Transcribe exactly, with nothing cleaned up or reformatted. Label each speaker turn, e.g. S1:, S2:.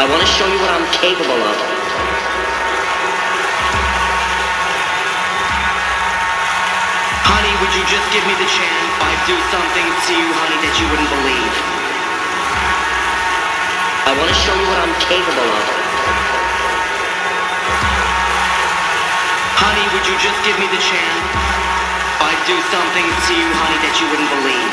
S1: I want to show you what I'm capable of. Honey, would you just give me the chance? I'd do something to you, honey, that you wouldn't believe. I want to show you what I'm capable of. Honey, would you just give me the chance? I'd do something to you, honey, that you wouldn't believe.